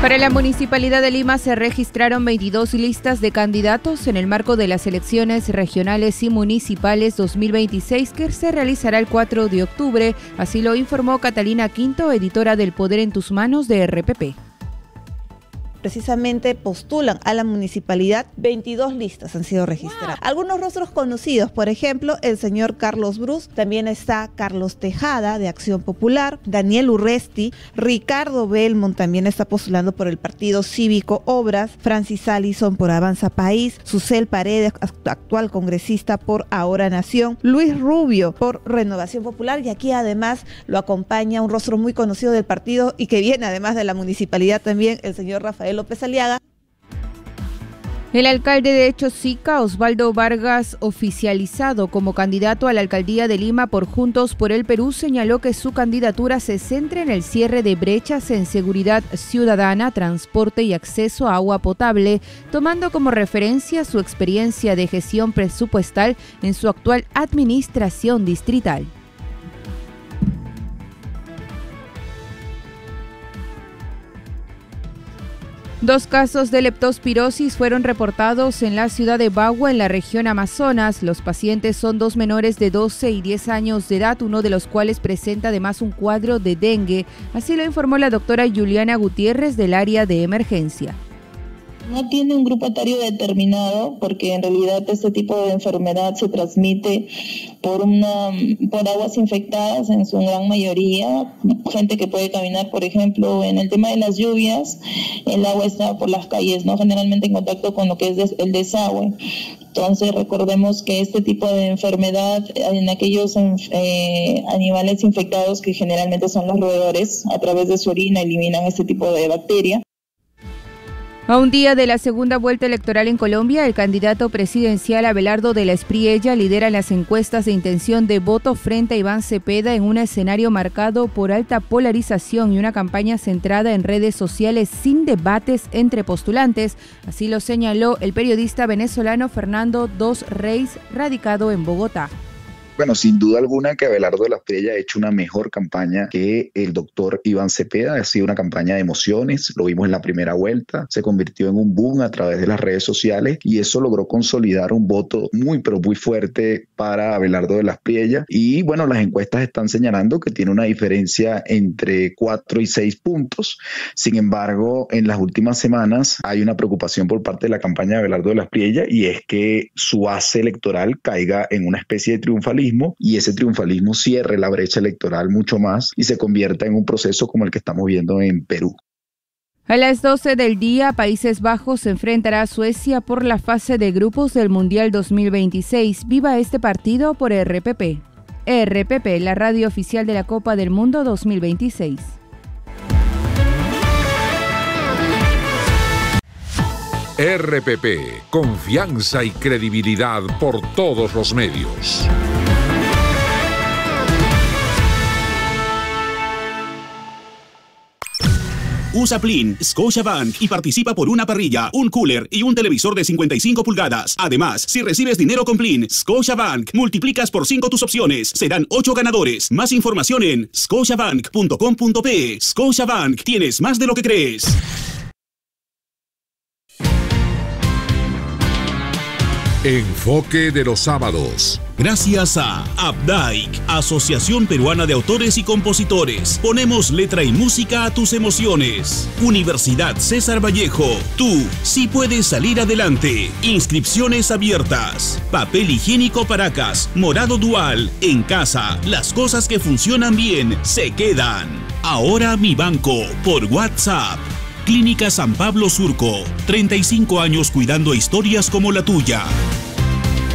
Para la Municipalidad de Lima se registraron 22 listas de candidatos en el marco de las elecciones regionales y municipales 2026 que se realizará el 4 de octubre, así lo informó Catalina Quinto, editora del Poder en tus manos de RPP. Precisamente postulan a la municipalidad, 22 listas han sido registradas. Algunos rostros conocidos, por ejemplo, el señor Carlos Brus, también está Carlos Tejada de Acción Popular, Daniel Urresti, Ricardo Belmont también está postulando por el Partido Cívico Obras, Francis Allison por Avanza País, Susel Paredes, actual congresista por Ahora Nación, Luis Rubio por Renovación Popular, y aquí además lo acompaña un rostro muy conocido del partido y que viene además de la municipalidad también, el señor Rafael López Aliaga. El alcalde de Chosica, Osvaldo Vargas, oficializado como candidato a la alcaldía de Lima por Juntos por el Perú, señaló que su candidatura se centra en el cierre de brechas en seguridad ciudadana, transporte y acceso a agua potable, tomando como referencia su experiencia de gestión presupuestal en su actual administración distrital. Dos casos de leptospirosis fueron reportados en la ciudad de Bagua, en la región Amazonas. Los pacientes son dos menores de 12 y 10 años de edad, uno de los cuales presenta además un cuadro de dengue. Así lo informó la doctora Juliana Gutiérrez del área de emergencia. No tiene un grupo etario determinado porque en realidad este tipo de enfermedad se transmite por aguas infectadas en su gran mayoría, gente que puede caminar, por ejemplo, en el tema de las lluvias, el agua está por las calles, ¿no? Generalmente en contacto con lo que es el desagüe. Entonces recordemos que este tipo de enfermedad en aquellos animales infectados, que generalmente son los roedores, a través de su orina eliminan este tipo de bacteria. A un día de la segunda vuelta electoral en Colombia, el candidato presidencial Abelardo de la Espriella lidera las encuestas de intención de voto frente a Iván Cepeda en un escenario marcado por alta polarización y una campaña centrada en redes sociales sin debates entre postulantes. Así lo señaló el periodista venezolano Fernando Dos Reis, radicado en Bogotá. Bueno, sin duda alguna que Abelardo de la Espriella ha hecho una mejor campaña que el doctor Iván Cepeda. Ha sido una campaña de emociones, lo vimos en la primera vuelta, se convirtió en un boom a través de las redes sociales y eso logró consolidar un voto muy fuerte para Abelardo de la Espriella. Y bueno, las encuestas están señalando que tiene una diferencia entre 4 y 6 puntos. Sin embargo, en las últimas semanas hay una preocupación por parte de la campaña de Abelardo de la Espriella y es que su base electoral caiga en una especie de triunfalismo y ese triunfalismo cierre la brecha electoral mucho más y se convierta en un proceso como el que estamos viendo en Perú. A las 12 del día, Países Bajos se enfrentará a Suecia por la fase de grupos del Mundial 2026. Viva este partido por RPP. RPP, la radio oficial de la Copa del Mundo 2026. RPP, confianza y credibilidad por todos los medios. Usa Plin, Scotiabank y participa por una parrilla, un cooler y un televisor de 55 pulgadas. Además, si recibes dinero con Plin, Scotiabank, multiplicas por 5 tus opciones. Serán 8 ganadores. Más información en scotiabank.com.pe. Scotiabank, tienes más de lo que crees. Enfoque de los sábados. Gracias a Updike, Asociación Peruana de Autores y Compositores. Ponemos letra y música a tus emociones. Universidad César Vallejo. Tú sí puedes salir adelante. Inscripciones abiertas. Papel higiénico Paracas. Morado Dual. En casa, las cosas que funcionan bien se quedan. Ahora Mi Banco, por WhatsApp. Clínica San Pablo Surco, 35 años cuidando historias como la tuya.